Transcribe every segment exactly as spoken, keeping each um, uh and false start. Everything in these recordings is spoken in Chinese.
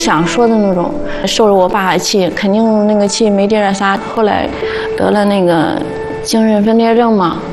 想说的那种，受了我爸的气，肯定那个气没地儿撒。后来得了那个精神分裂症嘛。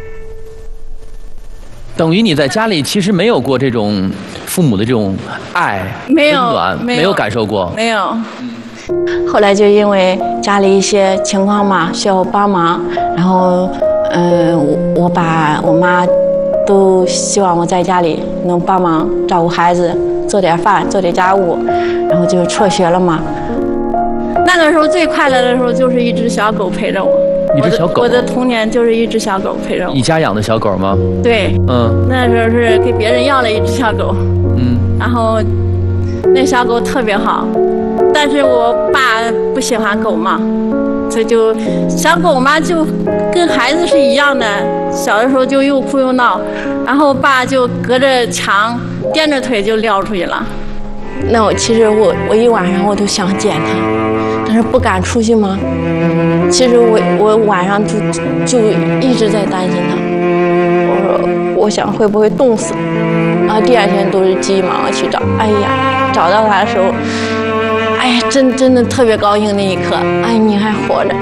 等于你在家里其实没有过这种父母的这种爱、 没有温暖， 没有没有感受过。 没有。后来就因为家里一些情况嘛，需要我帮忙，然后，嗯、呃，我我爸我妈都希望我在家里能帮忙照顾孩子，做点饭，做点家务，然后就辍学了嘛。那个时候最快乐的时候就是一只小狗陪着我。 一只小狗。 我的，我的童年就是一只小狗陪着我。 你家养的小狗吗？ 对。 嗯。 那时候是给别人要了一只小狗。 嗯。 然后，那小狗特别好，但是我爸不喜欢狗嘛，所以就小狗嘛就跟孩子是一样的，小的时候就又哭又闹，然后爸就隔着墙垫着腿就撂出去了。那我其实我我一晚上我都想捡它，但是不敢出去嘛。其实我我晚上就就一直在担心它，我说我想会不会冻死，然后第二天都是急忙的去找。哎呀，找到它的时候，哎呀，真真的特别高兴那一刻，哎，你还活着。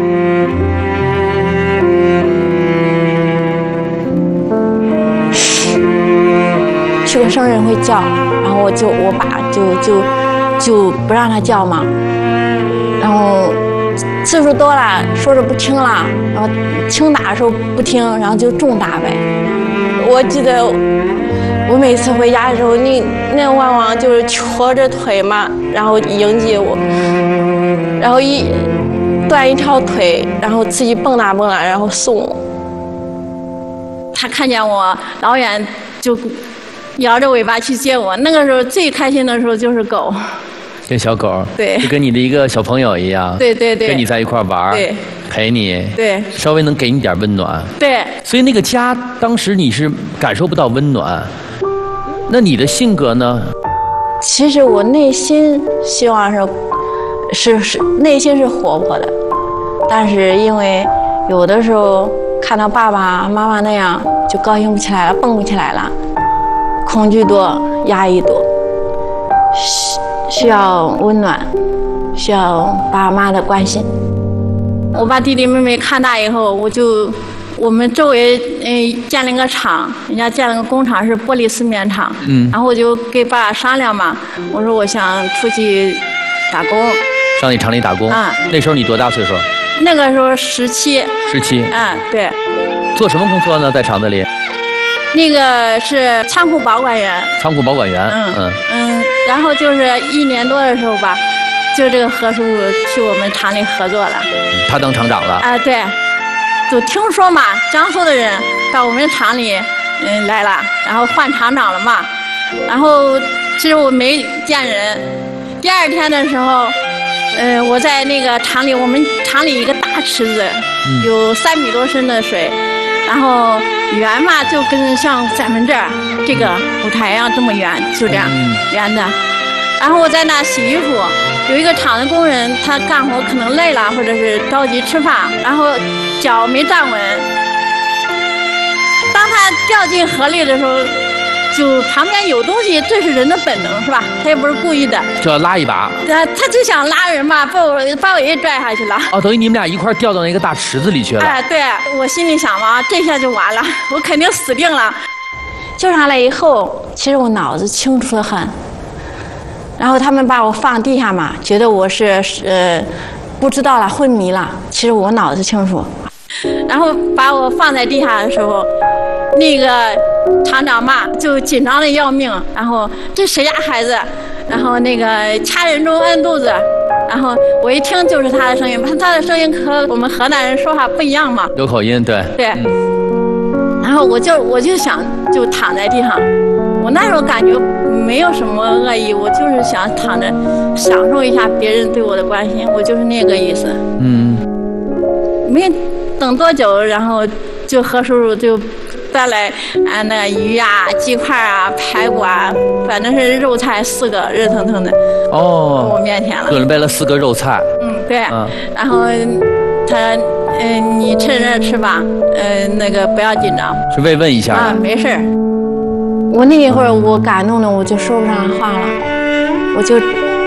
去个生日会叫，然后我就我爸就就就不让他叫嘛，然后次数多了，说着不听了，然后轻打的时候不听，然后就重打呗。我记得我每次回家的时候，那那旺旺就是瘸着腿嘛，然后迎接我，然后一断一条腿，然后自己蹦跶蹦跶，然后送我。他看见我老远就摇着尾巴去接我，那个时候最开心的时候就是狗， 跟小狗， 对， 就跟你的一个小朋友一样， 对对对， 跟你在一块玩， 对， 陪你， 对， 稍微能给你点温暖， 对。 所以那个家当时你是感受不到温暖，那你的性格呢？ 其实我内心希望是是是内心是活泼的，但是因为有的时候看到爸爸妈妈那样就高兴不起来了，蹦不起来了。恐惧多，压抑多，需需要温暖，需要爸妈的关心。我把弟弟妹妹看大以后，我就我们周围嗯建了个厂，人家建了个工厂是玻璃丝棉厂，嗯，然后我就跟爸商量嘛，我说我想出去打工， 上你厂里打工啊、嗯？那时候你多大岁数？ 那个时候十七。 十七。 嗯，对。 做什么工作呢？在厂子里？ 那个是仓库保管员， 仓库保管员， 嗯嗯嗯，然后就是一年多的时候吧，就这个何叔叔去我们厂里合作了， 他当厂长了啊、呃，对，就听说嘛，江苏的人到我们厂里嗯来了，然后换厂长了嘛，然后其实我没见人，第二天的时候，嗯、呃，我在那个厂里，我们厂里一个大池子，嗯、有三米多深的水。然后圆嘛，就跟像咱们这儿这个舞台一样这么圆，就这样圆的。然后我在那洗衣服，有一个厂的工人，他干活可能累了，或者是着急吃饭，然后脚没站稳。当他掉进河里的时候，就旁边有东西，这是人的本能，是吧？他也不是故意的， 就要拉一把。 呃，他就想拉人嘛，把我把我也拽下去了。 哦，等于你们俩一块掉到那个大池子里去了。 哎，对，我心里想嘛，这下就完了，我肯定死定了。救上来以后，其实我脑子清楚得很。然后他们把我放地下嘛，觉得我是呃不知道了，昏迷了。其实我脑子清楚。然后把我放在地下的时候，那个厂长嘛就紧张的要命，然后这谁家孩子，然后那个掐人中摁肚子，然后我一听就是他的声音，他的声音和我们河南人说话不一样嘛， 有口音，对对、嗯。然后我就我就想就躺在地上，我那时候感觉没有什么恶意，我就是想躺着享受一下别人对我的关心，我就是那个意思。嗯，没等多久，然后就何叔叔就带来啊那鱼啊、鸡块啊、排骨啊，反正是肉菜四个，热腾腾的哦，我面前了。 准备了四个肉菜。 嗯，对。嗯、然后他嗯、呃，你趁热吃吧，呃，那个不要紧张。 是慰问一下啊，没事。我那一会儿我感动的我就说不上话了，我就